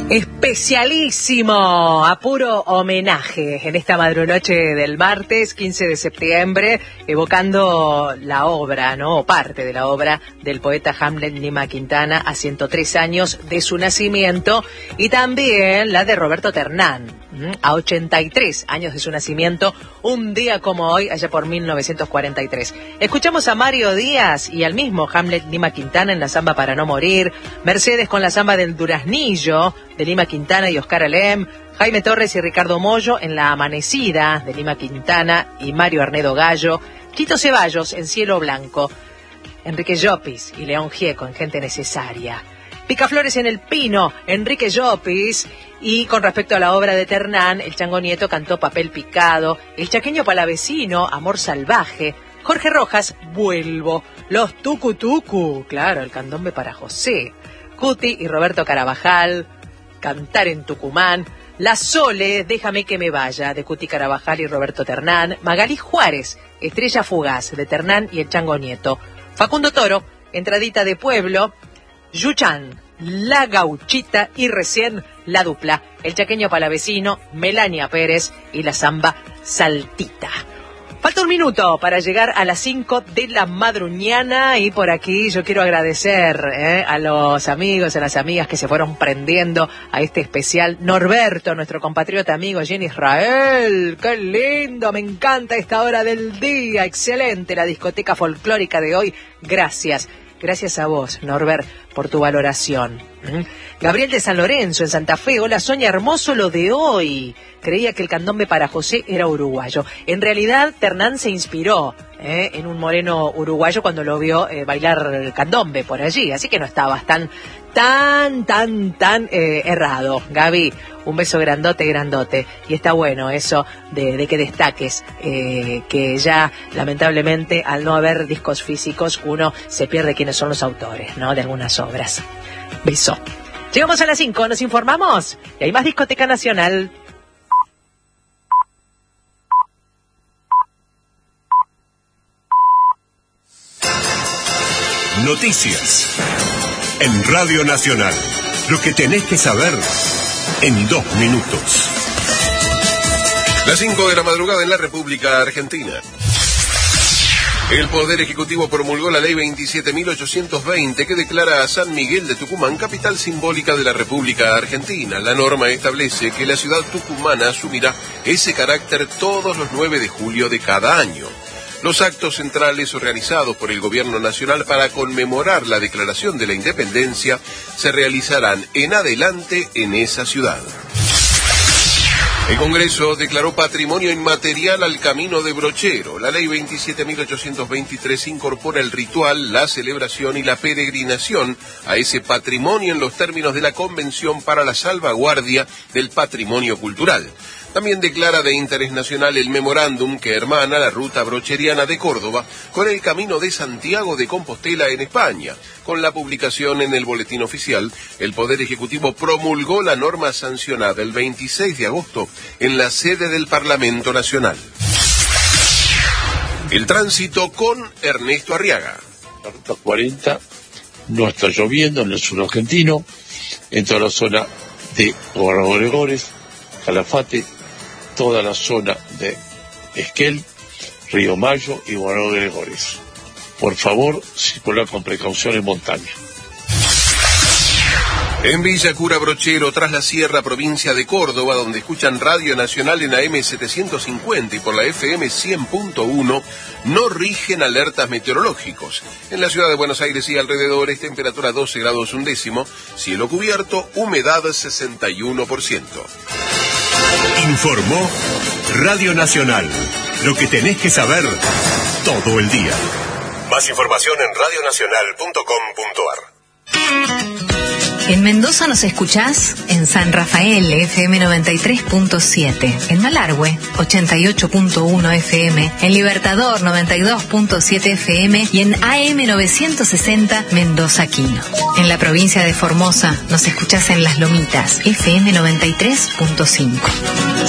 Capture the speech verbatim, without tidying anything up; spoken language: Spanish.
Especialísimo, a puro homenaje en esta madrunoche del martes quince de septiembre, evocando la obra, ¿no? O parte de la obra del poeta Hamlet Lima Quintana a ciento tres años de su nacimiento, y también la de Roberto Ternán, a ochenta y tres años de su nacimiento, un día como hoy, allá por mil novecientos cuarenta y tres. Escuchamos a Mario Díaz y al mismo Hamlet Lima Quintana en la samba Para no morir, Mercedes con la samba del Duraznillo de Lima Quintana y Oscar Alem, Jaime Torres y Ricardo Mollo en La Amanecida de Lima Quintana y Mario Arnedo Gallo, Quito Ceballos en Cielo Blanco, Enrique Llopis y León Gieco en Gente Necesaria, Picaflores en El Pino, Enrique Llopis. Y con respecto a la obra de Ternán, el Chango Nieto cantó Papel Picado, el chaqueño palavecino, Amor Salvaje, Jorge Rojas, Vuelvo, los Tucu Tucu, claro, el candombe para José, Cuti y Roberto Carabajal, Cantar en Tucumán, La Sole, Déjame que me vaya, de Cuti Carabajal y Roberto Ternán, Magalí Juárez, Estrella Fugaz, de Ternán y el Chango Nieto, Facundo Toro, Entradita de Pueblo, Yuchán, La Gauchita y recién la dupla, el chaqueño palavecino, Melania Pérez y la samba Saltita. Falta un minuto para llegar a las cinco de la madruñana y por aquí yo quiero agradecer eh, a los amigos, a las amigas que se fueron prendiendo a este especial. Norberto, nuestro compatriota amigo, Jenny Israel, qué lindo, me encanta esta hora del día, excelente la discoteca folclórica de hoy, gracias. Gracias a vos, Norbert, por tu valoración. ¿Mm? Gabriel de San Lorenzo, en Santa Fe. Hola, Sonia, hermoso lo de hoy. Creía que el candombe para José era uruguayo. En realidad, Ternán se inspiró eh, en un moreno uruguayo cuando lo vio eh, bailar candombe por allí. Así que no estabas tan, tan, tan, tan eh, errado. Gaby, un beso grandote, grandote. Y está bueno eso de, de que destaques eh, que ya, lamentablemente, al no haber discos físicos, uno se pierde quiénes son los autores, ¿no? De algunas obras. Beso. Llegamos a las cinco, nos informamos. Y hay más Discoteca Nacional. Noticias en Radio Nacional. Lo que tenés que saber en dos minutos. Las cinco de la madrugada en la República Argentina. El Poder Ejecutivo promulgó la Ley veintisiete mil ochocientos veinte que declara a San Miguel de Tucumán capital simbólica de la República Argentina. La norma establece que la ciudad tucumana asumirá ese carácter todos los nueve de julio de cada año. Los actos centrales organizados por el Gobierno Nacional para conmemorar la declaración de la independencia se realizarán en adelante en esa ciudad. El Congreso declaró patrimonio inmaterial al Camino de Brochero. La Ley veintisiete mil ochocientos veintitrés incorpora el ritual, la celebración y la peregrinación a ese patrimonio en los términos de la Convención para la Salvaguardia del Patrimonio Cultural. También declara de interés nacional el memorándum que hermana la ruta brocheriana de Córdoba con el Camino de Santiago de Compostela en España. Con la publicación en el Boletín Oficial, el Poder Ejecutivo promulgó la norma sancionada el veintiséis de agosto en la sede del Parlamento Nacional. El tránsito con Ernesto Arriaga. La ruta cuarenta no está lloviendo en el sur argentino, en toda la zona de Gobernador Gregores, Calafate, toda la zona de Esquel, Río Mayo y Gobernador Gregores. Por favor, circular con precaución en montaña. En Villa Cura Brochero, tras la Sierra, provincia de Córdoba, donde escuchan Radio Nacional en A M setecientos cincuenta y por la F M cien punto uno, no rigen alertas meteorológicos. En la ciudad de Buenos Aires y alrededores, temperatura doce grados un décimo, cielo cubierto, humedad sesenta y uno por ciento. Informó Radio Nacional. Lo que tenés que saber todo el día. Más información en radio nacional punto com punto ar. En Mendoza nos escuchás en San Rafael, F M noventa y tres punto siete, en Malargüe, ochenta y ocho punto uno F M, en Libertador, noventa y dos punto siete F M y en A M novecientos sesenta Mendoza Quino. En la provincia de Formosa nos escuchás en Las Lomitas, F M noventa y tres punto cinco.